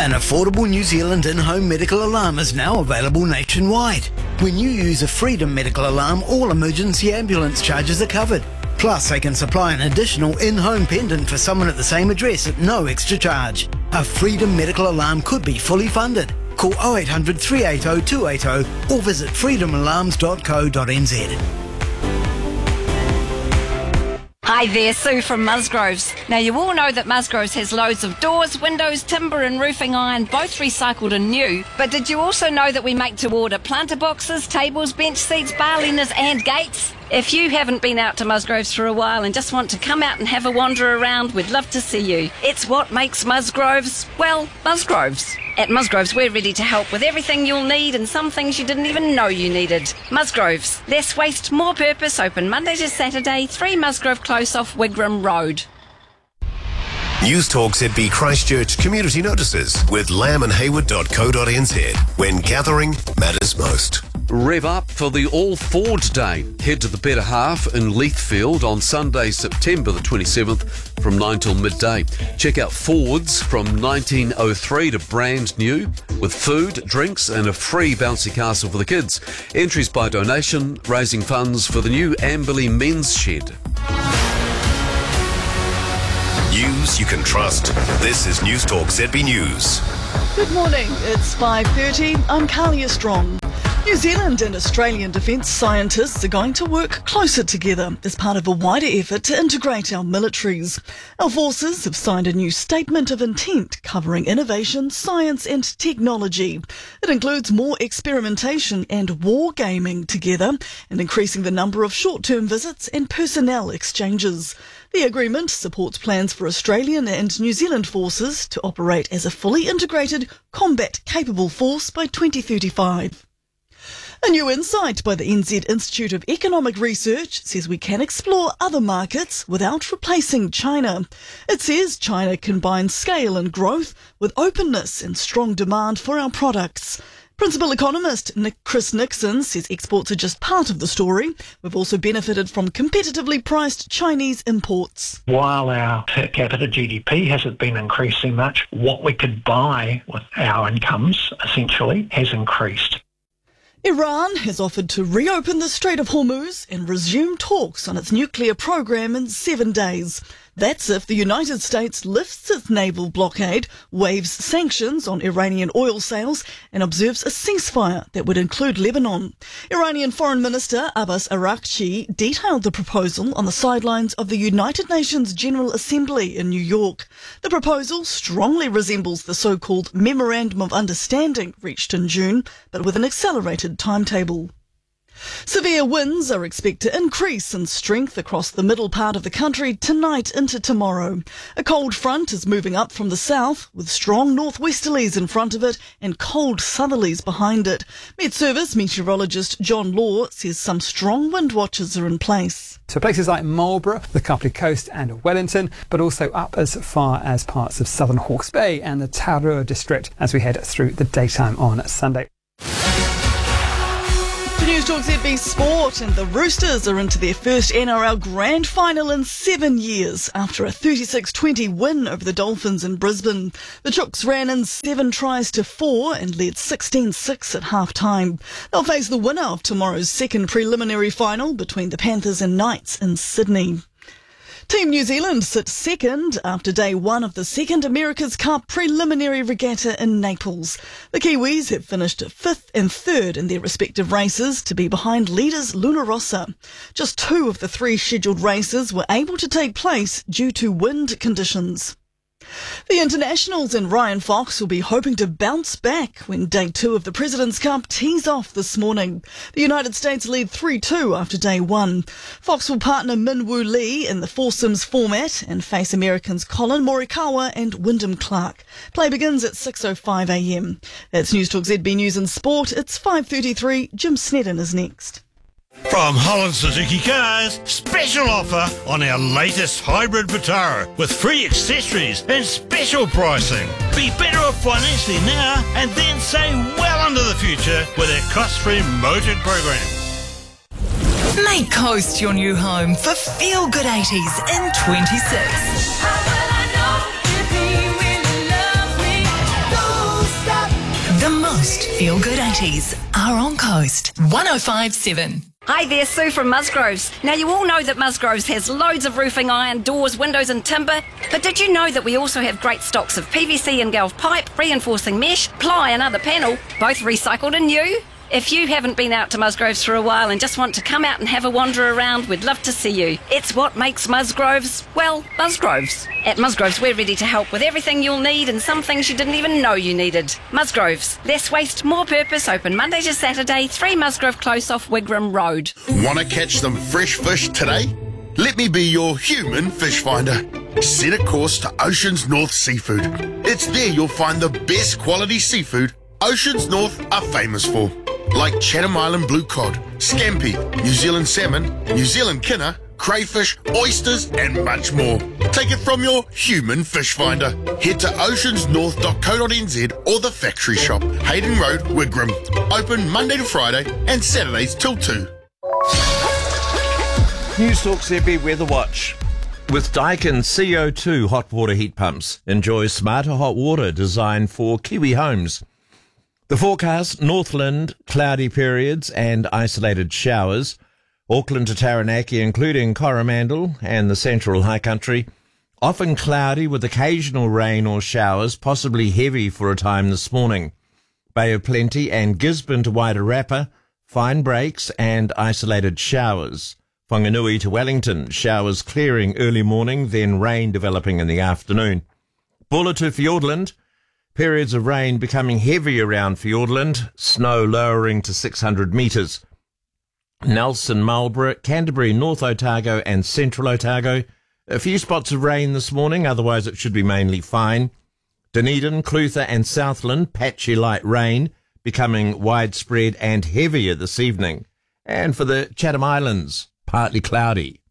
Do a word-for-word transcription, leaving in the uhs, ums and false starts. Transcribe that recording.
An affordable New Zealand in-home medical alarm is now available nationwide. When you use a Freedom medical alarm, all emergency ambulance charges are covered. Plus, they can supply an additional in-home pendant for someone at the same address at no extra charge. A Freedom medical alarm could be fully funded. Call oh eight hundred, three eight oh, two eight oh or visit freedom alarms dot co dot n z. Hi there, Sue from Musgroves. Now you all know that Musgroves has loads of doors, windows, timber and roofing iron, both recycled and new. But did you also know that we make to order planter boxes, tables, bench seats, bar leaners and gates? If you haven't been out to Musgroves for a while and just want to come out and have a wander around, we'd love to see you. It's what makes Musgroves, well, Musgroves. At Musgroves, we're ready to help with everything you'll need and some things you didn't even know you needed. Musgroves, less waste, more purpose, open Monday to Saturday, three Musgrove Close off Wigram Road. News Talk Z B Christchurch Community Notices with lamb and hayward dot co dot n z, when gathering matters most. Rev up for the All Ford Day. Head to the Better Half in Leithfield on Sunday, September the twenty-seventh from nine till midday. Check out Fords from nineteen oh three to brand new with food, drinks and a free bouncy castle for the kids. Entries by donation, raising funds for the new Amberley Men's Shed. News you can trust. This is News Talk Z B News. Good morning, it's five thirty. I'm Carlia Strong. New Zealand and Australian defence scientists are going to work closer together as part of a wider effort to integrate our militaries. Our forces have signed a new statement of intent covering innovation, science and technology. It includes more experimentation and war gaming together and increasing the number of short-term visits and personnel exchanges. The agreement supports plans for Australian and New Zealand forces to operate as a fully integrated, combat-capable force by twenty thirty-five. A new insight by the N Z Institute of Economic Research says we can explore other markets without replacing China. It says China combines scale and growth with openness and strong demand for our products. Principal economist Nick, Chris Nixon says exports are just part of the story. We've also benefited from competitively priced Chinese imports. While our per capita G D P hasn't been increasing much, what we could buy with our incomes, essentially, has increased. Iran has offered to reopen the Strait of Hormuz and resume talks on its nuclear program in seven days. That's if the United States lifts its naval blockade, waives sanctions on Iranian oil sales and observes a ceasefire that would include Lebanon. Iranian Foreign Minister Abbas Araghchi detailed the proposal on the sidelines of the United Nations General Assembly in New York. The proposal strongly resembles the so-called Memorandum of Understanding reached in June, but with an accelerated timetable. Severe winds are expected to increase in strength across the middle part of the country tonight into tomorrow. A cold front is moving up from the south with strong northwesterlies in front of it and cold southerlies behind it. Met Service meteorologist John Law says some strong wind watches are in place. So places like Marlborough, the Kapiti Coast and Wellington, but also up as far as parts of southern Hawke's Bay and the Tarua district as we head through the daytime on Sunday. News Talk Z B Sport, and the Roosters are into their first N R L Grand Final in seven years after a thirty-six twenty win over the Dolphins in Brisbane. The Chooks ran in seven tries to four and led sixteen six at half-time. They'll face the winner of tomorrow's second preliminary final between the Panthers and Knights in Sydney. Team New Zealand sits second after day one of the second America's Cup preliminary regatta in Naples. The Kiwis have finished fifth and third in their respective races to be behind leaders Luna Rossa. Just two of the three scheduled races were able to take place due to wind conditions. The internationals and Ryan Fox will be hoping to bounce back when day two of the President's Cup tees off this morning. The United States lead three two after day one. Fox will partner Min Woo Lee in the foursomes format and face Americans Colin Morikawa and Wyndham Clark. Play begins at six oh five a m. That's News Talk Z B News and Sport. It's five thirty-three. Jim Snedden is next. From Holland Suzuki Cars, special offer on our latest hybrid Vitara with free accessories and special pricing. Be better off financially now and then say well into the future with our cost-free motored program. Make Coast your new home for Feel Good eighties in twenty-six. How will I know if he really loves me? Go Coast. Feel Good eighties are on Coast. one oh five point seven. Hi there, Sue from Musgroves. Now, you all know that Musgroves has loads of roofing iron, doors, windows and timber, but did you know that we also have great stocks of P V C and Galv pipe, reinforcing mesh, ply and other panel, both recycled and new? If you haven't been out to Musgroves for a while and just want to come out and have a wander around, we'd love to see you. It's what makes Musgroves, well, Musgroves. At Musgroves, we're ready to help with everything you'll need and some things you didn't even know you needed. Musgroves, less waste, more purpose, open Monday to Saturday, three Musgrove Close off Wigram Road. Want to catch some fresh fish today? Let me be your human fish finder. Set a course to Oceans North Seafood. It's there you'll find the best quality seafood Oceans North are famous for. Like Chatham Island blue cod, scampi, New Zealand salmon, New Zealand kinner, crayfish, oysters and much more. Take it from your human fish finder. Head to oceans north dot co dot n z or the factory shop, Hayden Road, Wigram. Open Monday to Friday and Saturdays till two. News Talk Z B Weather Watch. With Daikin C O two hot water heat pumps, enjoy smarter hot water designed for Kiwi homes. The forecast, Northland, cloudy periods and isolated showers. Auckland to Taranaki, including Coromandel and the central high country. Often cloudy with occasional rain or showers, possibly heavy for a time this morning. Bay of Plenty and Gisborne to Wairarapa, fine breaks and isolated showers. Whanganui to Wellington, showers clearing early morning, then rain developing in the afternoon. Bulla to Fiordland, periods of rain becoming heavy around Fiordland, snow lowering to six hundred metres. Nelson, Marlborough, Canterbury, North Otago and Central Otago, a few spots of rain this morning, otherwise it should be mainly fine. Dunedin, Clutha and Southland, patchy light rain, becoming widespread and heavier this evening. And for the Chatham Islands, partly cloudy.